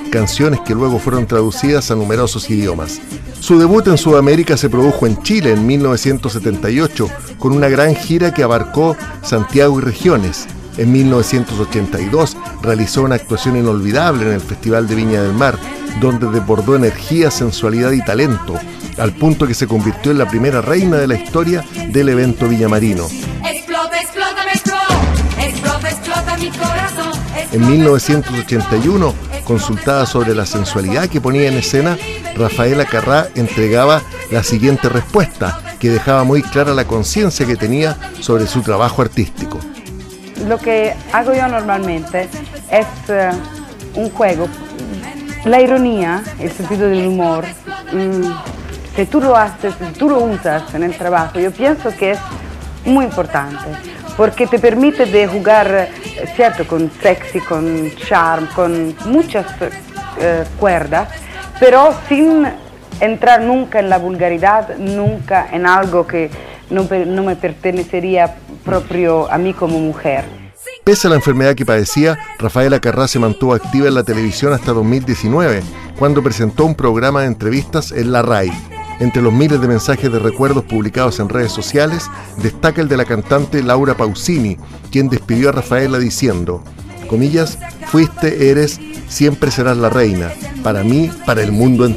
canciones que luego fueron traducidas a numerosos idiomas. Su debut en Sudamérica se produjo en Chile en 1978, con una gran gira que abarcó Santiago y regiones. En 1982 realizó una actuación inolvidable en el Festival de Viña del Mar, donde desbordó energía, sensualidad y talento, al punto que se convirtió en la primera reina de la historia del evento villamarino. En 1981, consultada sobre la sensualidad que ponía en escena, Rafaela Carrà entregaba la siguiente respuesta, que dejaba muy clara la conciencia que tenía sobre su trabajo artístico. Lo que hago yo normalmente es un juego. La ironía, el sentido del humor, si tú lo haces, si tú lo usas en el trabajo, yo pienso que es muy importante, porque te permite de jugar, cierto, con sexy, con charm, con muchas cuerdas, pero sin entrar nunca en la vulgaridad, nunca en algo que no me pertenecería propio a mí como mujer. Pese a la enfermedad que padecía, Rafaela Carrà se mantuvo activa en la televisión hasta 2019, cuando presentó un programa de entrevistas en la RAI. Entre los miles de mensajes de recuerdos publicados en redes sociales, destaca el de la cantante Laura Pausini, quien despidió a Rafaela diciendo, comillas, fuiste, eres, siempre serás la reina, para mí, para el mundo entero.